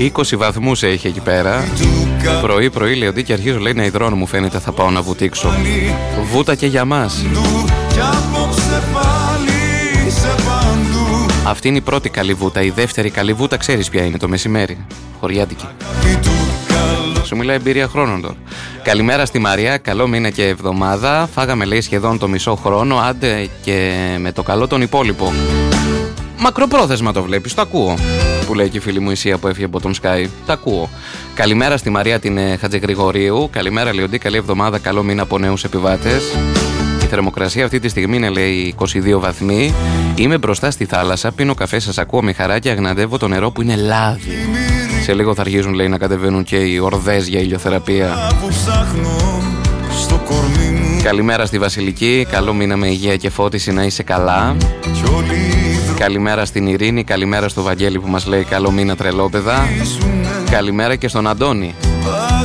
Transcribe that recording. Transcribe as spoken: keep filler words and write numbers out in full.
είκοσι βαθμούς έχει εκεί πέρα. Πρωί πρωί λέει και αρχίζω λέει να υδρώνω, μου φαίνεται θα πάω να βουτήξω. Βούτα και για μας. Αυτή είναι η πρώτη καλή βούτα. Η δεύτερη καλή βούτα ξέρεις ποια είναι, το μεσημέρι. Χωριάτικη. Σου μιλάει εμπειρία χρόνων τώρα. Καλημέρα στη Μαρία, καλό μήνα και εβδομάδα. Φάγαμε λέει σχεδόν το μισό χρόνο, άντε και με το καλό τον υπόλοιπο. Μακροπρόθεσμα το βλέπεις, το ακούω. Που λέει και η φίλη μου Ισία που έφυγε από τον Sky. Τα ακούω. Καλημέρα στη Μαρία την ε, Χατζηγρηγορίου. Καλημέρα Λεοντή, καλή εβδομάδα, καλό μήνα από νέους επιβάτες. Η θερμοκρασία αυτή τη στιγμή είναι λέει είκοσι δύο βαθμοί. Είμαι μπροστά στη θάλασσα, πίνω καφέ, σας ακούω με χαρά και αγναντεύω το νερό που είναι λάδι. Σε λίγο θα αρχίζουν λέει να κατεβαίνουν και οι ορδές για ηλιοθεραπεία. Καλημέρα στη Βασιλική, καλό μήνα με υγεία και φώτιση, να είσαι καλά. Καλημέρα στην Ειρήνη, καλημέρα στο Βαγγέλη που μας λέει καλό μήνα τρελόπαιδα. Καλημέρα και στον Αντώνη.